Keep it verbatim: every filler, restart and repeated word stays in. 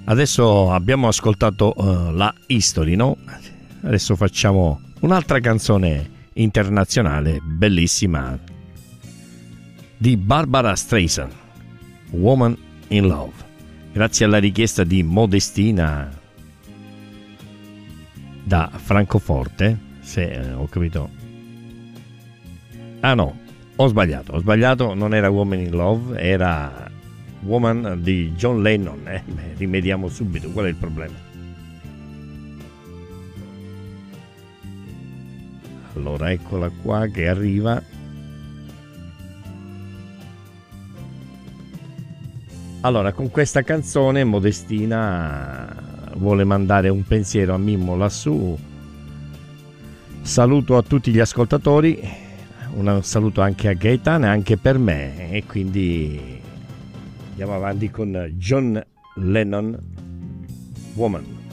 Adesso abbiamo ascoltato uh, la History, no? Adesso facciamo un'altra canzone internazionale bellissima di Barbara Streisand, Woman in Love. Grazie alla richiesta di Modestina da Francoforte, se eh, ho capito. Ah no, ho sbagliato, ho sbagliato, non era Woman in Love, era Woman di John Lennon. Eh, beh, rimediamo subito, qual è il problema? Allora eccola qua che arriva. Allora, con questa canzone Modestina vuole mandare un pensiero a Mimmo lassù. Saluto a tutti gli ascoltatori, un saluto anche a Gaetano e anche per me, e quindi andiamo avanti con John Lennon, Woman.